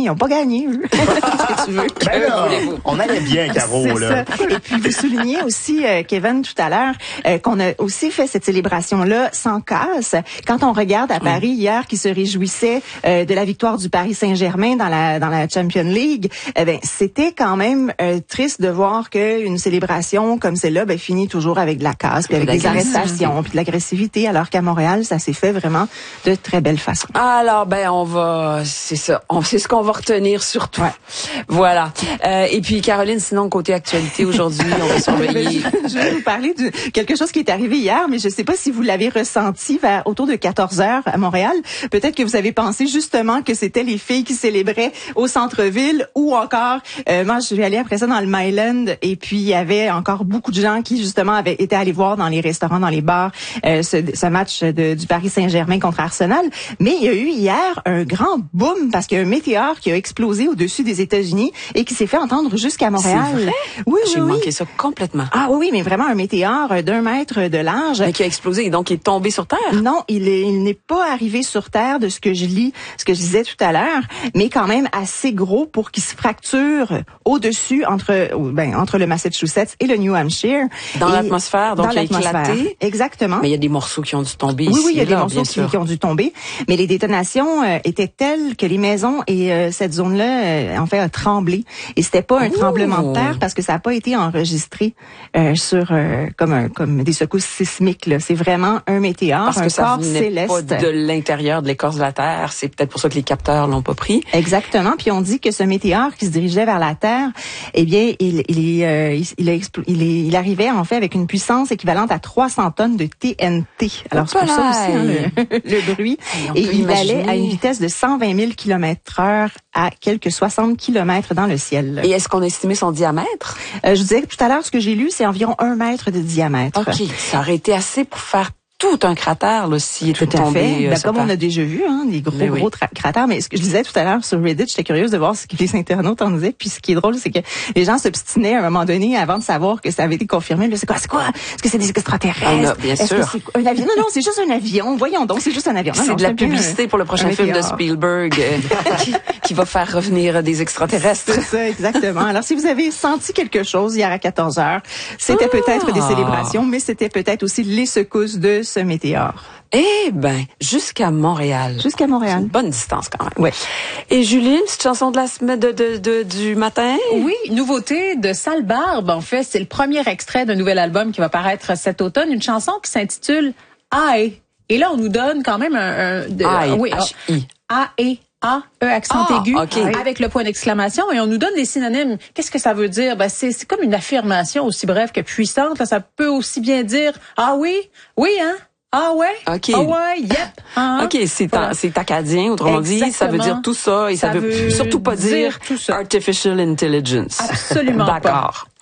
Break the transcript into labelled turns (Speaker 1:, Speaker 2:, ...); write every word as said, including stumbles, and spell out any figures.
Speaker 1: ils n'ont pas gagné, eux. Qu'est-ce que tu veux?
Speaker 2: Ben là, on allait bien, Caro, là.
Speaker 1: Ça. Et puis, vous soulignez aussi, euh, Kevin, tout à l'heure, euh, qu'on a aussi fait cette célébration-là sans casse. Quand on regarde à Paris mmh. hier, qui se réjouissait euh, de la victoire du Paris Saint-Germain dans la dans la Champions League, eh ben c'était quand même euh, triste de voir qu'une célébration comme celle-là ben, finit toujours avec de la casse, puis avec des arrestations, puis de l'agressivité, alors qu'à Montréal, ça s'est fait vraiment de très belle façon.
Speaker 3: Alors, ben, on va, c'est ça, on c'est ce qu'on va retenir surtout. Ouais. Voilà. Euh, et puis, Caroline, sinon, côté actualité aujourd'hui, on va surveiller.
Speaker 1: je, je vais vous parler de quelque chose qui est arrivé hier, mais je ne sais pas si vous l'avez ressenti vers autour de quatorze heures à Montréal. Peut-être que vous avez pensé justement que c'était les filles qui célébraient au centre-ville, ou encore, euh, moi, je suis allée après ça dans le Myland, et puis il y avait encore beaucoup de gens qui justement avaient été allés voir dans les restaurants, dans les bars, euh, ce, ce match de, du Paris Saint-Germain contre Arsenal. Mais il y a eu hier un grand boom parce qu'il y a un météore qui a explosé au-dessus des États-Unis et qui s'est fait entendre jusqu'à Montréal.
Speaker 3: C'est vrai?
Speaker 1: Oui,
Speaker 3: J'ai
Speaker 1: oui,
Speaker 3: manqué
Speaker 1: oui.
Speaker 3: ça complètement.
Speaker 1: Ah oui, oui, mais vraiment un météore d'un mètre de large.
Speaker 3: Mais qui a explosé et donc il est tombé sur Terre?
Speaker 1: Non, il est, il n'est pas arrivé sur Terre de ce que je lis, ce que je disais tout à l'heure, mais quand même assez gros pour qu'il se fracture au-dessus entre, ben, entre le Massachusetts et le New Hampshire.
Speaker 3: Dans l'atmosphère, donc
Speaker 1: dans
Speaker 3: il a éclaté.
Speaker 1: Exactement.
Speaker 3: Mais il y a des morceaux qui ont dû tomber
Speaker 1: oui,
Speaker 3: ici.
Speaker 1: Oui, il y a
Speaker 3: là,
Speaker 1: des morceaux qui, qui ont dû tomber. Mais les détonations euh, étaient telles que les maisons et euh, cette zone-là, euh, en fait, a tremblé. Et c'était pas un Ouh. tremblement de terre parce que ça n'a pas été enregistré euh, sur euh, comme un, comme des secousses sismiques. Là. C'est vraiment un météore,
Speaker 3: parce
Speaker 1: un
Speaker 3: que ça
Speaker 1: corps
Speaker 3: venait
Speaker 1: céleste.
Speaker 3: Pas de l'intérieur de l'écorce de la Terre. C'est peut-être pour ça que les capteurs l'ont pas pris.
Speaker 1: Exactement. Puis on dit que ce météore qui se dirigeait vers la Terre, eh bien, il, il, est, euh, il, il, a expl- il, est, il arrivait en fait avec une puissance équivalente à trois cents tonnes de T N T. Alors c'est pour ça aussi hein, le, le bruit. Et, Et il imaginer. allait à une vitesse de cent vingt mille kilomètres heure à quelques soixante kilomètres dans le ciel.
Speaker 3: Et est-ce qu'on a estimé son diamètre?
Speaker 1: Euh, je vous disais que tout à l'heure, ce que j'ai lu, c'est environ un mètre de diamètre.
Speaker 3: OK. Ça aurait été assez pour faire tout un cratère, là, s'il était
Speaker 1: tout à
Speaker 3: tombé.
Speaker 1: Fait.
Speaker 3: Euh,
Speaker 1: ben, comme on a déjà vu, hein, des gros, oui. gros tra- cratères. Mais ce que je disais tout à l'heure sur Reddit, j'étais curieuse de voir ce que les internautes en disaient. Puis ce qui est drôle, c'est que les gens s'obstinaient à un moment donné avant de savoir que ça avait été confirmé. Mais c'est quoi, c'est quoi? Est-ce que c'est des extraterrestres?
Speaker 3: Ah, là, bien
Speaker 1: Est-ce
Speaker 3: sûr.
Speaker 1: Que c'est un avion? Non, non, c'est juste un avion. Voyons donc, c'est juste un avion. Non,
Speaker 3: c'est
Speaker 1: non,
Speaker 3: de la publicité un, pour le prochain film de Spielberg euh, qui, qui va faire revenir des extraterrestres.
Speaker 1: C'est ça, exactement. Alors, si vous avez senti quelque chose hier à quatorze heures, c'était ah. peut-être des célébrations, mais c'était peut-être aussi les secousses de ce météore.
Speaker 3: Eh ben, jusqu'à Montréal.
Speaker 1: Jusqu'à Montréal.
Speaker 3: C'est une bonne distance quand même.
Speaker 1: Ouais.
Speaker 3: Et Julie, une petite chanson de la semaine de, de, de, du matin?
Speaker 4: Oui, nouveauté de Sale Barbe. En fait, c'est le premier extrait d'un nouvel album qui va paraître cet automne. Une chanson qui s'intitule I. Et là, on nous donne quand même un... un de,
Speaker 3: I,
Speaker 4: oui,
Speaker 3: H-I.
Speaker 4: A et A, E accent
Speaker 3: ah,
Speaker 4: aigu,
Speaker 3: okay.
Speaker 4: avec le point d'exclamation, et on nous donne des synonymes. Qu'est-ce que ça veut dire? Ben, c'est, c'est comme une affirmation aussi brève que puissante. Là, ça peut aussi bien dire « Ah oui? Oui, hein? Ah ouais?
Speaker 3: OK.
Speaker 4: Ah ouais? Yep. Uh-huh.
Speaker 3: OK, c'est, voilà. c'est acadien, autrement
Speaker 4: Exactement.
Speaker 3: dit, ça veut dire tout ça, et ça, ça veut, veut surtout pas dire,
Speaker 4: dire
Speaker 3: artificial intelligence.
Speaker 4: Absolument
Speaker 3: D'accord.
Speaker 4: pas.